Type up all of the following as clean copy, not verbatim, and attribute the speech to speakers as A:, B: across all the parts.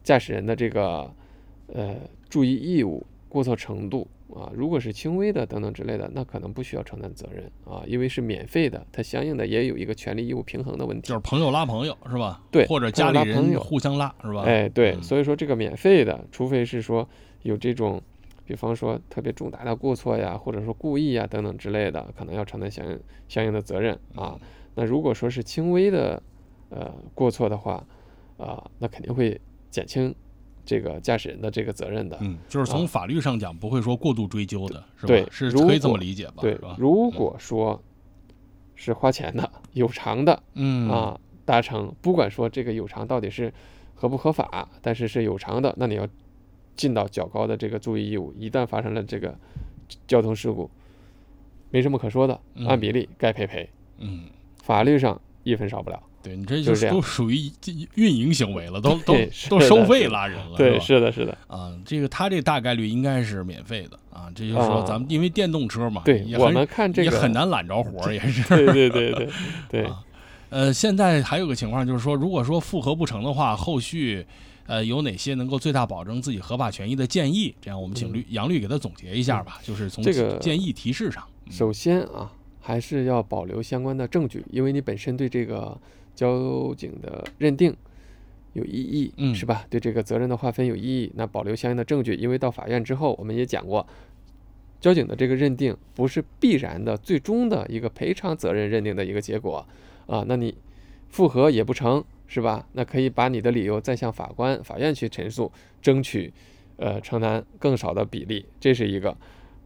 A: 驾驶人的这个注意义务、过错程度啊，如果是轻微的等等之类的，那可能不需要承担责任啊，因为是免费的，它相应的也有一个权利义务平衡的问题。
B: 就是朋友拉朋友是吧？
A: 对，
B: 或者家里人互相拉是吧？
A: 哎，对，所以说这个免费的，除非是说有这种，比方说特别重大的过错呀，或者说故意呀等等之类的，可能要承担相应的责任啊。那如果说是轻微的过错的话，那肯定会减轻这个驾驶人的这个责任的。
B: 就是从法律上讲，不会说过度追究的，是吧？
A: 对，
B: 是可以这么理解吧？
A: 对，如果说是花钱的、有偿的，达成，不管说这个有偿到底是合不合法，但是是有偿的，那你要尽到较高的这个注意义务。一旦发生了这个交通事故，没什么可说的，按比例该赔。法律上一分少不了。
B: 对，你这就都属于运营行为了，都收费拉人了。
A: 对，是的
B: 啊，他这大概率应该是免费的啊。这就是说，咱们因为电动车嘛，
A: 对，我们看这个
B: 也很难揽着活，也是。
A: 对。
B: 现在还有个情况就是说，如果说复核不成的话，后续有哪些能够最大保证自己合法权益的建议？这样我们请杨律给他总结一下吧，就是从这个建议提示上。
A: 首先啊，还是要保留相关的证据，因为你本身对这个交警的认定有异议，是吧？对这个责任的划分有异议，那保留相应的证据，因为到法院之后，我们也讲过，交警的这个认定不是必然的最终的一个赔偿责任认定的一个结果啊。那你复核也不成，是吧？那可以把你的理由再向法院去陈述，争取承担更少的比例，这是一个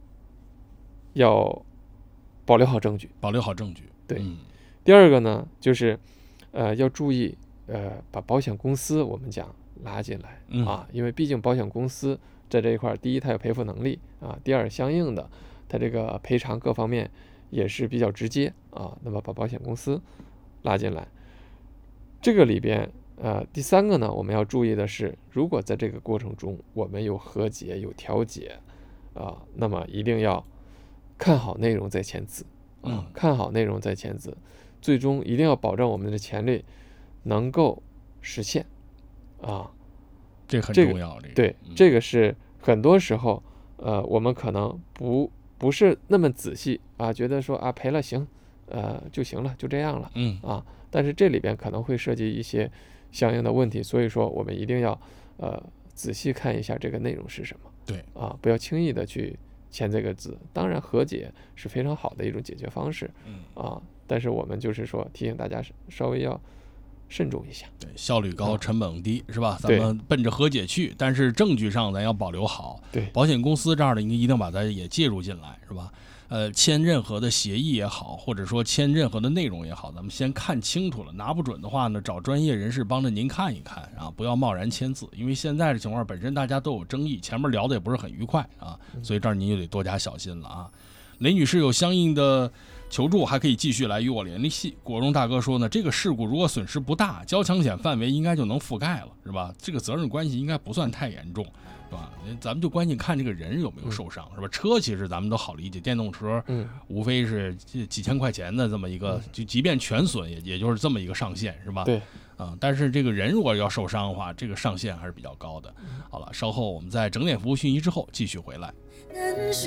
A: 要保留好证据。
B: 对。
A: 第二个呢，就是要注意把保险公司我们讲拉进来啊，因为毕竟保险公司在这一块，第一它有赔付能力啊，第二相应的它这个赔偿各方面也是比较直接啊，那么把保险公司拉进来。这个里边第三个呢，我们要注意的是，如果在这个过程中我们有和解有调解那么一定要看好内容再签字看好内容再签字，最终一定要保证我们的权利能够实现
B: 这很重要。
A: 对，这个是很多时候我们可能不是那么仔细觉得说赔了行就行了，就这样了但是这里边可能会涉及一些相应的问题，所以说我们一定要仔细看一下这个内容是什么。
B: 对
A: 不要轻易的去签这个字。当然和解是非常好的一种解决方式但是我们就是说提醒大家稍微要慎重一下。
B: 对，效率高，成本低，是吧？咱们奔着和解去，但是证据上咱要保留好。
A: 对，
B: 保险公司这儿的一定把它也介入进来，是吧？签任何的协议也好，或者说签任何的内容也好，咱们先看清楚了，拿不准的话呢，找专业人士帮着您看一看不要贸然签字，因为现在的情况本身大家都有争议，前面聊的也不是很愉快所以这儿您就得多加小心了雷女士有相应的求助，还可以继续来与我联系。国荣大哥说呢，这个事故如果损失不大，交强险范围应该就能覆盖了，是吧？这个责任关系应该不算太严重，是吧？咱们就关键看这个人有没有受伤，是吧？车其实咱们都好理解，电动车无非是几千块钱的这么一个，就即便全损也就是这么一个上限，是吧？
A: 对
B: 但是这个人如果要受伤的话，这个上限还是比较高的。好了，稍后我们在整点服务讯息之后继续回来。
C: 难舍